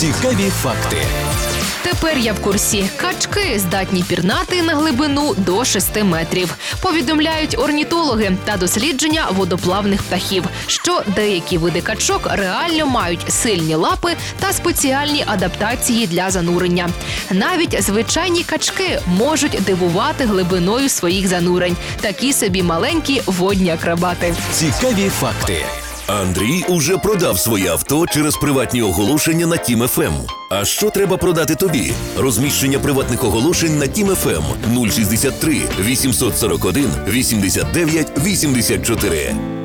Цікаві факти. Тепер я в курсі. Качки здатні пірнати на глибину до 6 метрів. Повідомляють орнітологи та дослідження водоплавних птахів, що деякі види качок реально мають сильні лапи та спеціальні адаптації для занурення. Навіть звичайні качки можуть дивувати глибиною своїх занурень. Такі собі маленькі водні акробати. Цікаві факти. Андрій уже продав своє авто через приватні оголошення на Тім ФМ. А що треба продати тобі? Розміщення приватних оголошень на Тім ФМ 063 841 89 84.